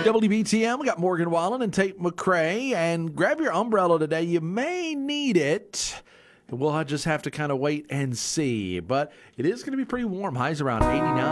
WBTM, we got Morgan Wallen and Tate McRae. And grab your umbrella today. You may need it. We'll just have to kind of wait and see. But it is going to be pretty warm. Highs around 89.